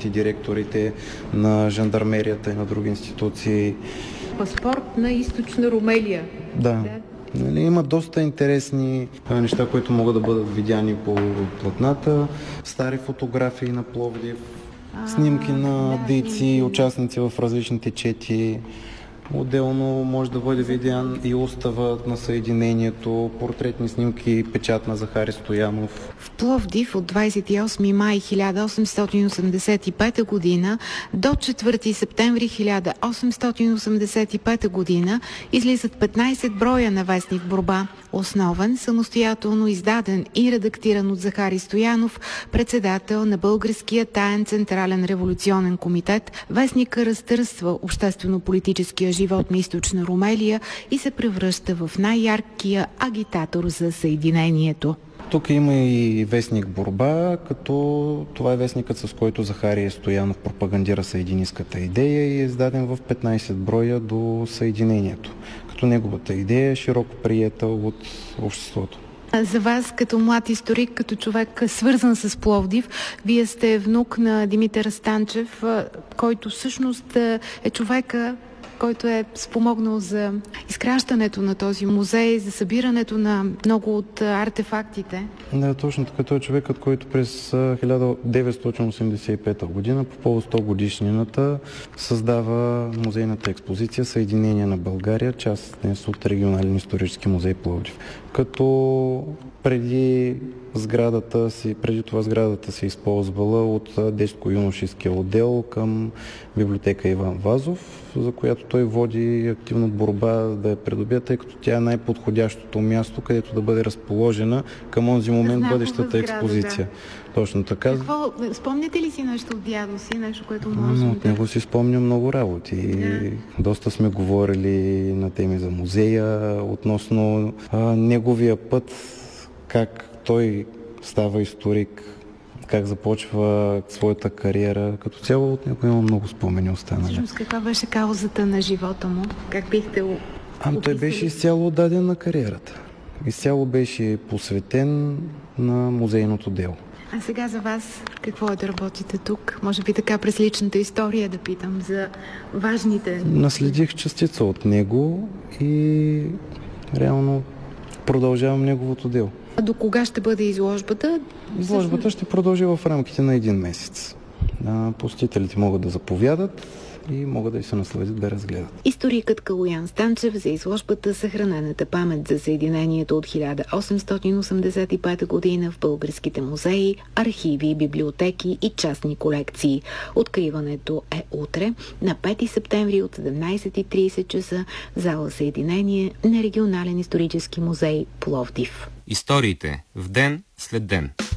команданти, директорите на жандармерията и на други институции. Паспорт на източна Румелия. Да. Има доста интересни неща, които могат да бъдат видяни по платната. Стари фотографии на Пловдив, снимки на дейци, участници в различните чети. Отделно може да бъде видян и уставът на съединението, портретни снимки, печат на Захари Стоянов. В Пловдив от 28 май 1885 година до 4 септември 1885 година излизат 15 броя на вестник Борба. Основен, самостоятелно издаден и редактиран от Захари Стоянов, председател на Българския таен централен революционен комитет, вестника разтърсва обществено-политическия живот на източна Румелия и се превръща в най-яркия агитатор за съединението. Тук има и вестник Борба, като това е вестникът, с който Захари Стоянов пропагандира съединистката идея и е издаден в 15 броя до съединението, като неговата идея е широко приета от обществото. За вас, като млад историк, като човек свързан с Пловдив, вие сте внук на Димитър Станчев, който всъщност е човека, който е спомогнал за изграждането на този музей, за събирането на много от артефактите. Да, точно така. Той е човекът, който през 1985 година, по повод 100 годишнината, създава музейната експозиция Съединение на България, част днес от Регионален исторически музей Пловдив. Като преди това сградата се използвала от детско-юношеския отдел към библиотека Иван Вазов, за която той води активна борба да я придобие, тъй като тя е най-подходящото място, където да бъде разположена към онзи момент бъдещата експозиция. Да. Точно така. Спомняте ли си нещо от дядо си, нещо, което може От него си спомням много работи. Да. Доста сме говорили на теми за музея, относно неговия път, как той става историк, как започва своята кариера. Като цяло от него има много спомени останали. Всъщност, каква беше каузата на живота му? Как бихте описали? Той беше изцяло отдаден на кариерата. Изцяло беше посветен на музейното дело. А сега за вас какво е да работите тук? Може би така през личната история да питам за важните... Наследих частица от него и реално продължавам неговото дело. А до кога ще бъде изложбата? Изложбата ще продължи в рамките на 1 месец. Посетителите могат да заповядат и могат да се насладят да разгледат. Историкът Калоян Станчев за изложбата Съхранената памет за съединението от 1885 година в българските музеи, архиви, библиотеки и частни колекции. Откриването е утре, на 5 септември от 17:30 часа в зала Съединение на Регионален исторически музей Пловдив. Историите в ден след ден.